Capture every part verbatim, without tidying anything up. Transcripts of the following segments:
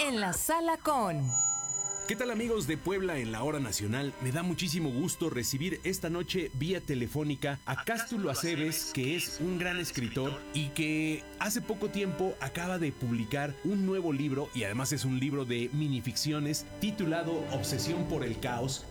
en la sala con... ¿Qué tal, amigos de Puebla en la Hora Nacional? Me da muchísimo gusto recibir esta noche vía telefónica a Cástulo Aceves, que es un gran escritor y que hace poco tiempo acaba de publicar un nuevo libro, y además es un libro de minificciones titulado Obsesión por el Caos,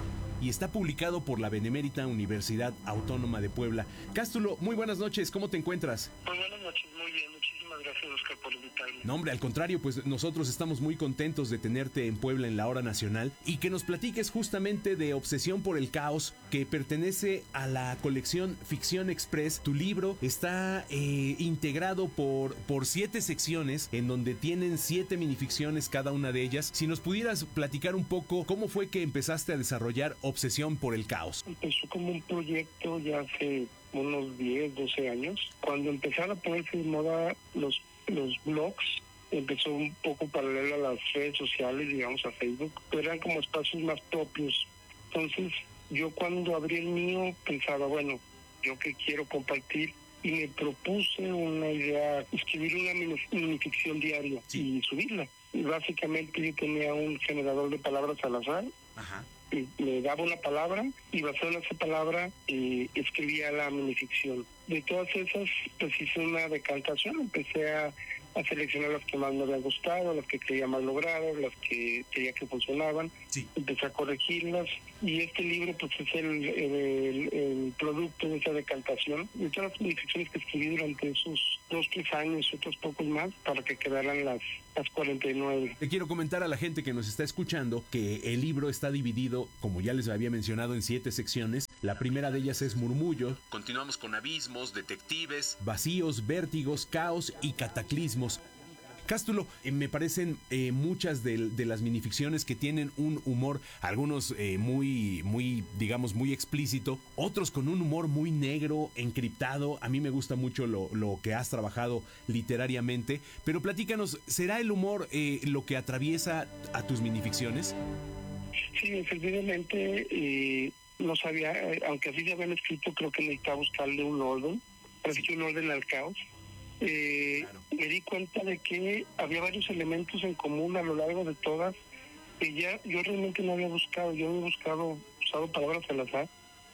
y está publicado por la Benemérita Universidad Autónoma de Puebla. Cástulo, muy buenas noches, ¿cómo te encuentras? Pues buenas noches, muy bien, muchísimas gracias, Oscar, por invitarme. No, hombre, al contrario, pues nosotros estamos muy contentos de tenerte en Puebla en la Hora Nacional y que nos platiques justamente de Obsesión por el Caos, que pertenece a la colección Ficción Express. Tu libro está eh, integrado por, por siete secciones, en donde tienen siete minificciones cada una de ellas. Si nos pudieras platicar un poco cómo fue que empezaste a desarrollar Obsesión por el Caos. Empezó como un proyecto ya hace unos diez, doce años. Cuando empezaron a ponerse de moda los, los blogs, empezó un poco paralelo a las redes sociales, digamos a Facebook, pero eran como espacios más propios. Entonces, yo cuando abrí el mío pensaba, bueno, yo que quiero compartir, y me propuse una idea, escribir una minificción diaria sí. y subirla. Y básicamente yo tenía un generador de palabras al azar. Ajá. Le daba una palabra y basado en esa palabra eh, escribía la minificción. De todas esas, pues hice una decantación, empecé a, a seleccionar las que más me habían gustado, las que creía más logradas, las que creía que funcionaban, sí. Empecé a corregirlas, y este libro pues es el, el, el producto de esa decantación, de todas las minificciones que escribí durante esos dos, tres años y otros pocos más, para que quedaran las, las cuarenta y nueve. Le quiero comentar a la gente que nos está escuchando que el libro está dividido, como ya les había mencionado, en siete secciones. La primera de ellas es Murmullo. Continuamos con Abismos, Detectives, Vacíos, Vértigos, Caos y Cataclismos. Cástulo, eh, me parecen eh, muchas de, de las minificciones que tienen un humor, algunos eh, muy, muy, digamos, muy explícito, otros con un humor muy negro, encriptado. A mí me gusta mucho lo, lo que has trabajado literariamente, pero platícanos, ¿será el humor eh, lo que atraviesa a tus minificciones? Sí, efectivamente, eh, no sabía, eh, aunque así se habían escrito, creo que necesitaba buscarle un orden, así que un orden al caos. Eh, claro. Me di cuenta de que había varios elementos en común a lo largo de todas, que ya yo realmente no había buscado, yo había buscado, usado palabras al azar,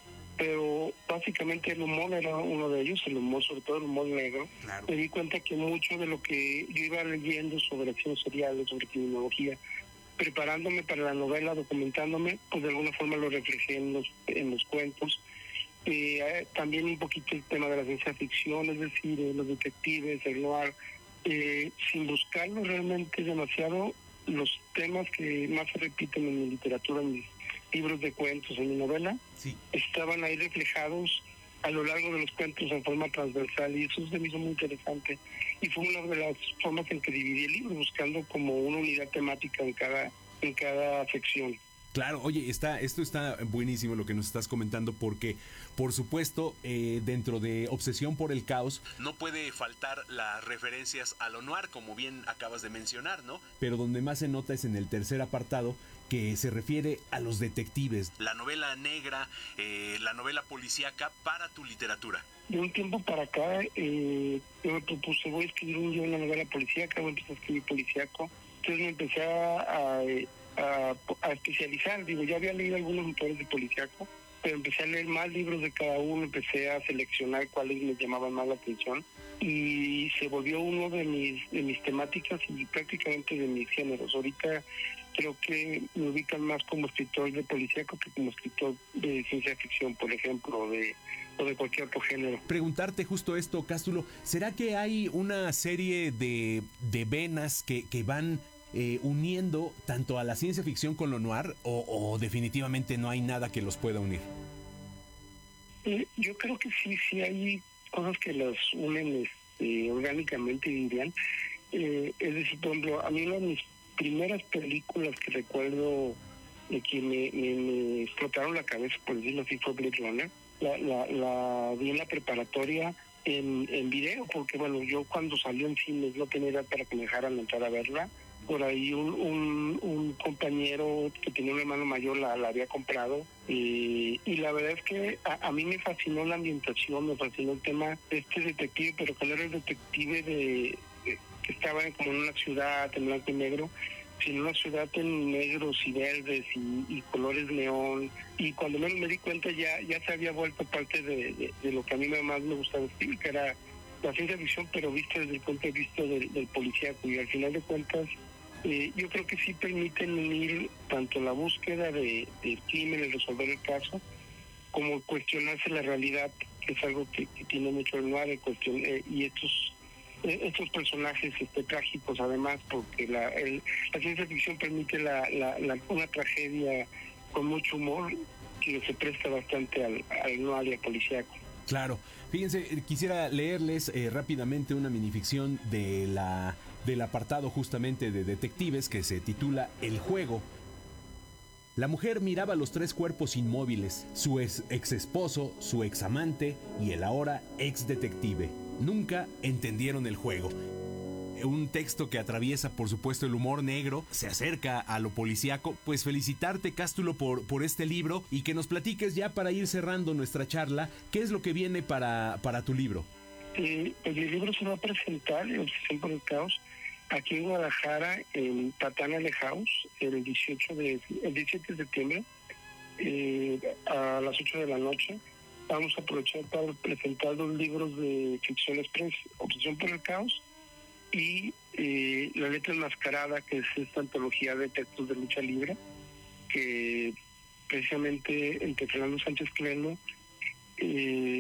pero básicamente el humor era uno de ellos, el humor, sobre todo el humor negro. Claro. Me di cuenta que mucho de lo que yo iba leyendo sobre acciones seriales, sobre criminología, preparándome para la novela, documentándome, pues de alguna forma lo reflejé en los, en los cuentos. Eh, también un poquito el tema de la ciencia ficción, es decir, eh, los detectives, el noir, eh, sin buscarlo realmente demasiado, los temas que más se repiten en mi literatura, en mis libros de cuentos, en mi novela, sí. estaban ahí reflejados a lo largo de los cuentos en forma transversal, y eso se me hizo muy interesante, y fue una de las formas en que dividí el libro, buscando como una unidad temática en cada, en cada sección. Claro, oye, está, esto está buenísimo lo que nos estás comentando, porque, por supuesto, eh, dentro de Obsesión por el Caos no puede faltar las referencias a lo noir, como bien acabas de mencionar, ¿no? Pero donde más se nota es en el tercer apartado, que se refiere a los detectives. La novela negra, eh, la novela policíaca para tu literatura. De un tiempo para acá, eh, yo me propuse, voy a escribir un día una novela policíaca, voy a empezar a escribir policíaco. Entonces me empecé a... a A, a especializar, digo, ya había leído algunos autores de policíaco, pero empecé a leer más libros de cada uno, empecé a seleccionar cuáles me llamaban más la atención, y se volvió uno de mis de mis temáticas y prácticamente de mis géneros. Ahorita creo que me ubican más como escritor de policíaco que como escritor de ciencia ficción, por ejemplo, o de, o de cualquier otro género. Preguntarte justo esto, Cástulo, ¿será que hay una serie de, de venas que, que van Eh, uniendo tanto a la ciencia ficción con lo noir, o, o definitivamente no hay nada que los pueda unir? Eh, yo creo que sí, sí hay cosas que los unen este, orgánicamente, dirían. Eh, es decir, por ejemplo, a mí una de mis primeras películas que recuerdo de que me, me, me explotaron la cabeza, por decirlo así, fue Blade Runner. La, la, la vi en la preparatoria en, en video, porque bueno, yo cuando salió en cines no tenía edad para que me dejaran entrar a verla. Por ahí un, un, un compañero que tenía un hermano mayor la, la había comprado, y, y la verdad es que a, a mí me fascinó la ambientación, me fascinó el tema de este detective, pero que no era el detective de que, que estaba como en una ciudad en blanco y negro, sino una ciudad en negros y verdes y, y colores neón. Y cuando menos me di cuenta ya ya se había vuelto parte de, de, de lo que a mí más me gustaba escribir, que era la ciencia ficción, pero vista desde el punto de vista del, del policíaco. Y al final de cuentas, eh, yo creo que sí permiten unir tanto la búsqueda de, del crimen, el resolver el caso, como cuestionarse la realidad, que es algo que, que tiene mucho el noir, cuestión, eh, y estos eh, estos personajes este, trágicos, además, porque la, el, la ciencia ficción permite la, la, la, una tragedia con mucho humor que se presta bastante al, al noir y al policíaco. Claro. Fíjense, quisiera leerles eh, rápidamente una minificción de la, del apartado justamente de detectives que se titula El Juego. La mujer miraba los tres cuerpos inmóviles, su ex, ex esposo, su ex amante y el ahora ex detective. Nunca entendieron el juego. Un texto que atraviesa, por supuesto, el humor negro, se acerca a lo policíaco. Pues felicitarte, Cástulo, por, por este libro y que nos platiques ya para ir cerrando nuestra charla, ¿qué es lo que viene para, para tu libro? Eh, pues mi libro se va a presentar, Obsesión por el Caos, aquí en Guadalajara, en Patana Le House, el dieciocho de, el diecisiete de septiembre, eh, a las ocho de la noche. Vamos a aprovechar para presentar dos libros de ficción express, Obsesión por el Caos y eh, La Letra Enmascarada, que es esta antología de textos de lucha libre, que precisamente entre Fernando Sánchez Cleno eh,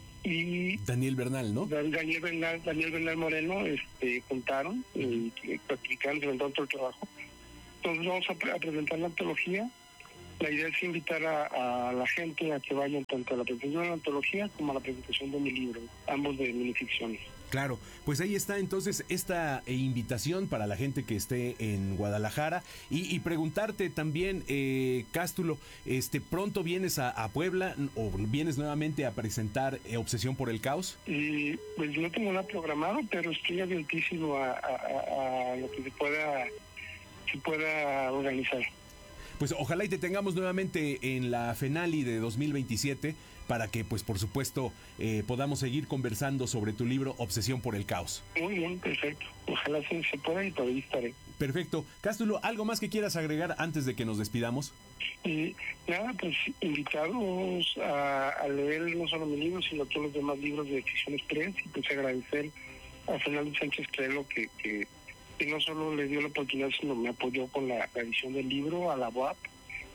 y Daniel Bernal, ¿no? Daniel Bernal, Daniel Bernal Moreno este, contaron y eh, practicaron, inventaron todo el trabajo. Entonces vamos a, pre- a presentar la antología. La idea es invitar a, a la gente a que vayan tanto a la presentación de la antología como a la presentación de mi libro, ambos de minificciones. Claro, pues ahí está entonces esta eh, invitación para la gente que esté en Guadalajara y, y preguntarte también, eh, Cástulo, este, ¿pronto vienes a, a Puebla o vienes nuevamente a presentar eh, Obsesión por el Caos? Y pues no tengo nada programado, pero estoy abiertísimo a, a, a, a lo que se pueda, se pueda organizar. Pues ojalá y te tengamos nuevamente en la FENALI de dos mil veintisiete para que, pues por supuesto, eh, podamos seguir conversando sobre tu libro Obsesión por el Caos. Muy bien, perfecto. Ojalá se, se pueda y por ahí estaré. Perfecto. Cástulo, ¿algo más que quieras agregar antes de que nos despidamos? Y nada, pues invitados a, a leer no solo mi libro, sino todos los demás libros de Ficción Express, y pues agradecer a Fernando Sánchez Clelo que, que, que no solo le dio la oportunidad, sino me apoyó con la, la edición del libro, a la U A P,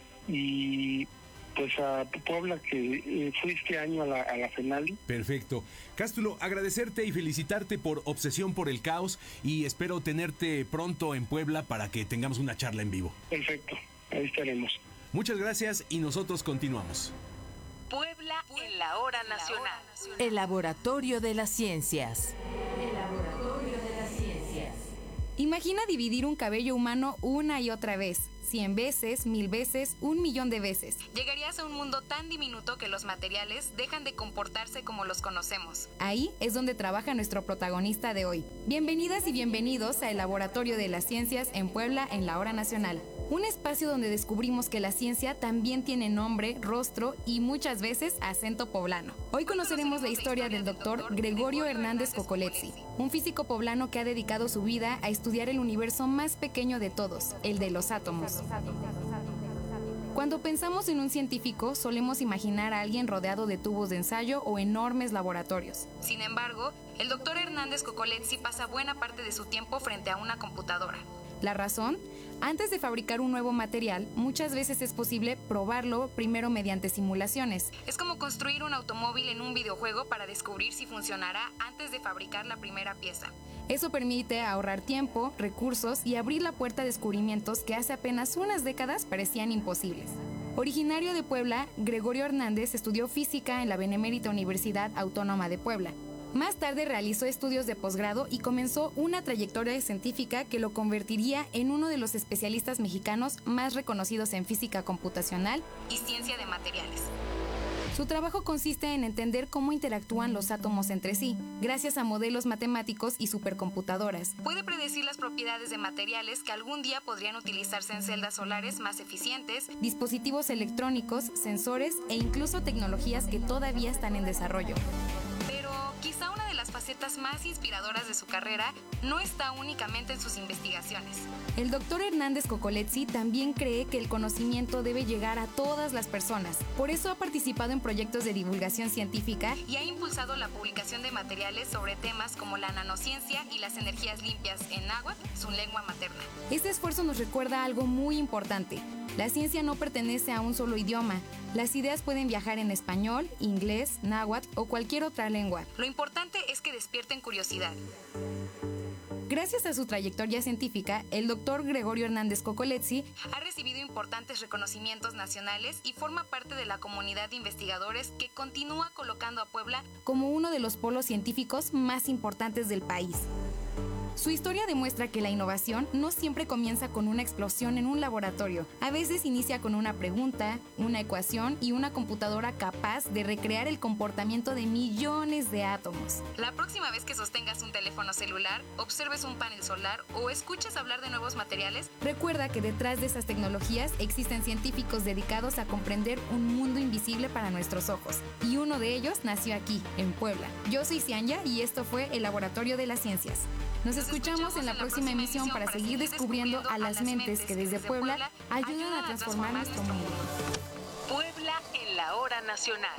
y pues a Puebla, que eh, fue este año a la, a la FENALI. Perfecto. Cástulo, agradecerte y felicitarte por Obsesión por el Caos y espero tenerte pronto en Puebla para que tengamos una charla en vivo. Perfecto, ahí estaremos. Muchas gracias y nosotros continuamos. Puebla en la hora nacional. El Laboratorio de las Ciencias. El Laboratorio de las Ciencias. Imagina dividir un cabello humano una y otra vez. Cien veces, mil veces, un millón de veces. Llegarías a un mundo tan diminuto que los materiales dejan de comportarse como los conocemos. Ahí es donde trabaja nuestro protagonista de hoy. Bienvenidas y bienvenidos al Laboratorio de las Ciencias en Puebla en la Hora Nacional. Un espacio donde descubrimos que la ciencia también tiene nombre, rostro y muchas veces acento poblano. Hoy conoceremos la historia del doctor Gregorio Hernández Cocoletsi, un físico poblano que ha dedicado su vida a estudiar el universo más pequeño de todos, el de los átomos. Cuando pensamos en un científico, solemos imaginar a alguien rodeado de tubos de ensayo o enormes laboratorios. Sin embargo, el doctor Hernández Cocoletsi pasa buena parte de su tiempo frente a una computadora. ¿La razón? Antes de fabricar un nuevo material, muchas veces es posible probarlo primero mediante simulaciones. Es como construir un automóvil en un videojuego para descubrir si funcionará antes de fabricar la primera pieza. Eso permite ahorrar tiempo, recursos y abrir la puerta a descubrimientos que hace apenas unas décadas parecían imposibles. Originario de Puebla, Gregorio Hernández estudió física en la Benemérita Universidad Autónoma de Puebla. Más tarde realizó estudios de posgrado y comenzó una trayectoria científica que lo convertiría en uno de los especialistas mexicanos más reconocidos en física computacional y ciencia de materiales. Su trabajo consiste en entender cómo interactúan los átomos entre sí, gracias a modelos matemáticos y supercomputadoras. Puede predecir las propiedades de materiales que algún día podrían utilizarse en celdas solares más eficientes, dispositivos electrónicos, sensores e incluso tecnologías que todavía están en desarrollo. Quizá una de las facetas más inspiradoras de su carrera no está únicamente en sus investigaciones. El doctor Hernández Cocoletsi también cree que el conocimiento debe llegar a todas las personas. Por eso ha participado en proyectos de divulgación científica y ha impulsado la publicación de materiales sobre temas como la nanociencia y las energías limpias en náhuatl, su lengua materna. Este esfuerzo nos recuerda algo muy importante. La ciencia no pertenece a un solo idioma. Las ideas pueden viajar en español, inglés, náhuatl o cualquier otra lengua. Lo importante es que despierten curiosidad. Gracias a su trayectoria científica, el doctor Gregorio Hernández Cocoletsi ha recibido importantes reconocimientos nacionales y forma parte de la comunidad de investigadores que continúa colocando a Puebla como uno de los polos científicos más importantes del país. Su historia demuestra que la innovación no siempre comienza con una explosión en un laboratorio. A veces inicia con una pregunta, una ecuación y una computadora capaz de recrear el comportamiento de millones de átomos. La próxima vez que sostengas un teléfono celular, observes un panel solar o escuches hablar de nuevos materiales, recuerda que detrás de esas tecnologías existen científicos dedicados a comprender un mundo invisible para nuestros ojos. Y uno de ellos nació aquí, en Puebla. Yo soy Cianya y esto fue el Laboratorio de las Ciencias. Nos escuchamos en la próxima emisión para seguir descubriendo a las mentes que desde Puebla ayudan a transformar nuestro mundo. Puebla en la hora nacional.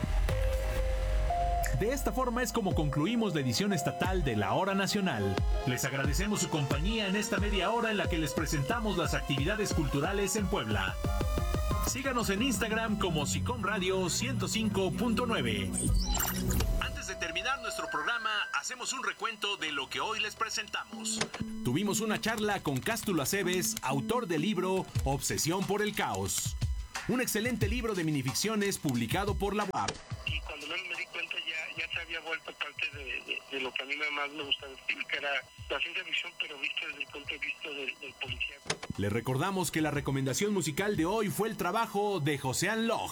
De esta forma es como concluimos la edición estatal de La Hora Nacional. Les agradecemos su compañía en esta media hora en la que les presentamos las actividades culturales en Puebla. Síganos en Instagram como Sicom Radio ciento cinco punto nueve. Antes de terminar nuestro programa, hacemos un recuento de lo que hoy les presentamos. Tuvimos una charla con Cástulo Aceves, autor del libro Obsesión por el Caos. Un excelente libro de minificciones publicado por la U A P. Y cuando menos me di cuenta ya, ya se había vuelto parte de, de, de lo que a mí más me gustaba escribir, que era la ciencia ficción, pero visto desde el punto de vista del, del policía. Les recordamos que la recomendación musical de hoy fue el trabajo de Josean Loj.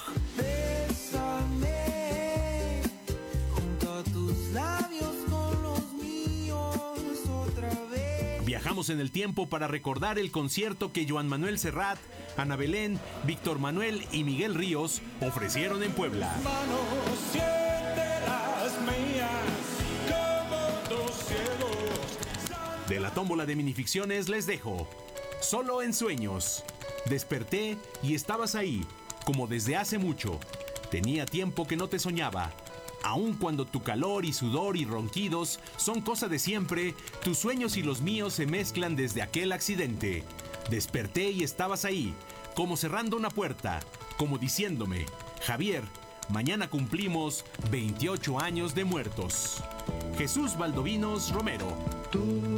Bésame junto a tus labios con los míos otra vez. Viajamos en el tiempo para recordar el concierto que Joan Manuel Serrat, Ana Belén, Víctor Manuel y Miguel Ríos ofrecieron en Puebla. Manos, siente las mías como dos ciegos. De la tómbola de minificciones les dejo Solo en sueños. Desperté y estabas ahí, como desde hace mucho. Tenía tiempo que no te soñaba. Aun cuando tu calor y sudor y ronquidos son cosa de siempre, tus sueños y los míos se mezclan desde aquel accidente. Desperté y estabas ahí, como cerrando una puerta, como diciéndome, Javier, mañana cumplimos veintiocho años de muertos. Jesús Valdovinos Romero.